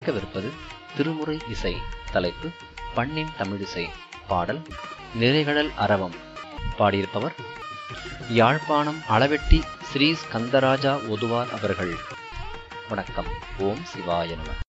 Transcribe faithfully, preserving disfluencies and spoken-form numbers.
கேட்கவிருப்பது திருமுறை இசை. தலைப்பு பண்ணின் தமிழிசை. பாடல் நிறைகடல் அரவம். பாடியிருப்பவர் யாழ்ப்பாணம் அளவெட்டி ஸ்ரீ ஸ்கந்தராஜா ஒதுவார் அவர்கள். வணக்கம். ஓம் சிவாய நம.